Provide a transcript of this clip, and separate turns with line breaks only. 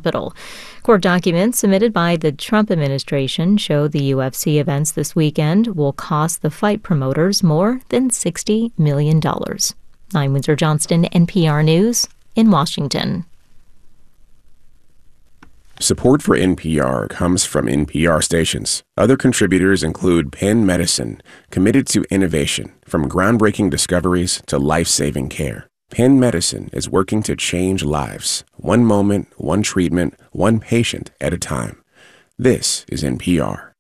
Capitol. Court documents submitted by the Trump administration show the UFC events this weekend will cost the fight promoters more than $60 million. I'm Windsor Johnston, NPR News in Washington.
Support for NPR comes from NPR stations. Other contributors include Penn Medicine, committed to innovation, from groundbreaking discoveries to life-saving care. Penn Medicine is working to change lives, one moment, one treatment, one patient at a time. This is NPR.